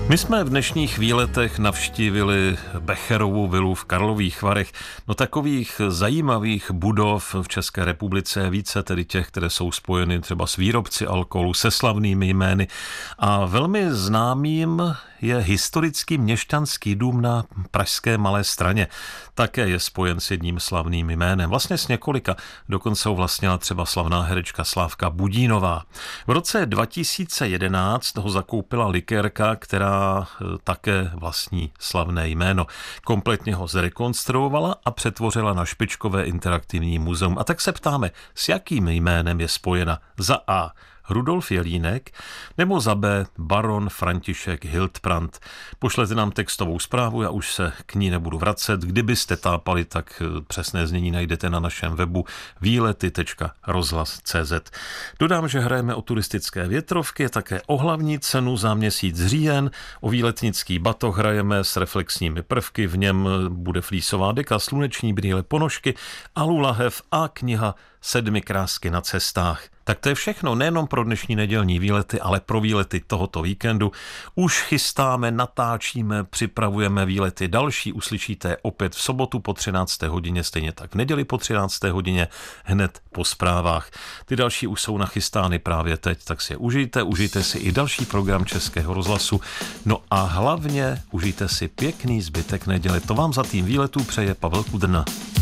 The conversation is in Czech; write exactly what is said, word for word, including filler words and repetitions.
My jsme v dnešních výletech navštívili Becherovu vilu v Karlových Varech. No takových zajímavých budov v České republice je více, tedy těch, které jsou spojeny třeba s výrobci alkoholu, se slavnými jmény. A velmi známým je historický měšťanský dům na pražské Malé Straně. Také je spojen s jedním slavným jménem, vlastně s několika. Dokonce ho vlastnila třeba slavná herečka Slávka Budínová. V roce dva tisíce jedenáct ho zakoupila likérka, která také vlastní slavné jméno. Kompletně ho zrekonstruovala a přetvořila na špičkové interaktivní muzeum. A tak se ptáme, s jakým jménem je spojena? Za A. Rudolf Jelínek, nebo za B. baron František Hildbrand. Pošlete nám textovou zprávu, já už se k ní nebudu vracet. Kdybyste tápali, tak přesné znění najdete na našem webu výlety tečka rozhlas tečka cé zet. Dodám, že hrajeme o turistické větrovky, také o hlavní cenu za měsíc říjen, o výletnický batoh hrajeme s reflexními prvky, v něm bude flísová deka, sluneční brýle, ponožky, alulahev a kniha Sedmi krásky na cestách. Tak to je všechno, nejenom pro dnešní nedělní výlety, ale pro výlety tohoto víkendu. Už chystáme, natáčíme, připravujeme výlety další, uslyšíte opět v sobotu po třinácté hodině, stejně tak v neděli po třinácté hodině, hned po zprávách. Ty další už jsou nachystány právě teď, tak si je užijte, užijte si i další program Českého rozhlasu. No a hlavně užijte si pěkný zbytek neděle. To vám za tým výletů přeje Pavel Kudrna.